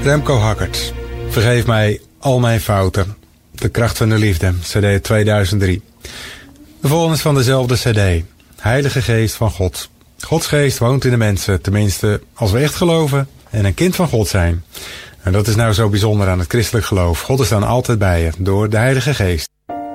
Remco Hackert. Vergeef mij al mijn fouten. De kracht van de liefde, CD 2003. De volgende is van dezelfde CD. Heilige Geest van God. Gods geest woont in de mensen, tenminste als we echt geloven en een kind van God zijn. En dat is nou zo bijzonder aan het christelijk geloof. God is dan altijd bij je, door de Heilige Geest.